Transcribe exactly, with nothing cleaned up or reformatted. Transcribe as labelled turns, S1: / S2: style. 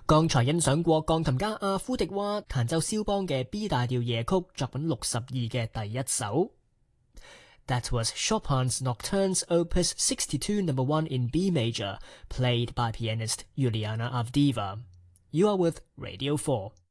S1: 剛才欣賞過鋼琴家阿夫迪娃彈奏肖邦嘅 B 大調夜曲作品六十二嘅第一首。That was Chopin's Nocturnes Opus sixty-two number one in B major, played by pianist Juliana Avdiva. You are with Radio four.